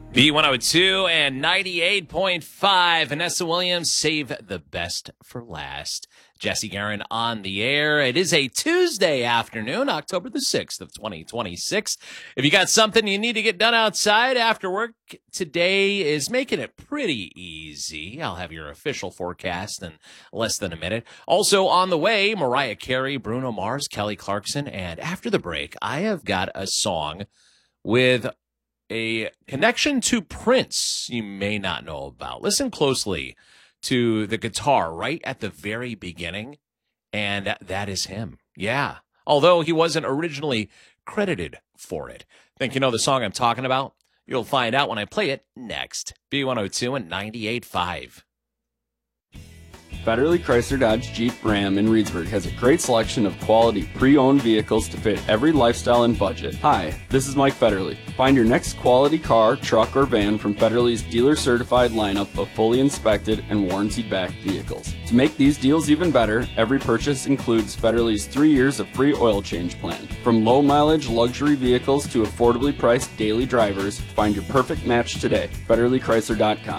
B102 and 98.5. Vanessa Williams, save the best for last. Jesse Guerin on the air. It is a Tuesday afternoon, October the 6th of 2026. If you got something you need to get done outside after work, today is making it pretty easy. I'll have your official forecast in less than a minute. Also on the way, Mariah Carey, Bruno Mars, Kelly Clarkson, and after the break, I have got a song with a connection to Prince you may not know about. Listen closely to the guitar right at the very beginning, and that is him. Yeah, although he wasn't originally credited for it. Think you know the song I'm talking about? You'll find out when I play it next. B102 and 98.5. Federally Chrysler Dodge Jeep Ram in Reedsburg has a great selection of quality pre-owned vehicles to fit every lifestyle and budget. Hi, this is Mike Federle. Find your next quality car, truck, or van from Federle's dealer-certified lineup of fully inspected and warranty-backed vehicles. To make these deals even better, every purchase includes Federle's 3 years of free oil change plan. From low-mileage luxury vehicles to affordably priced daily drivers, find your perfect match today. FederleChrysler.com.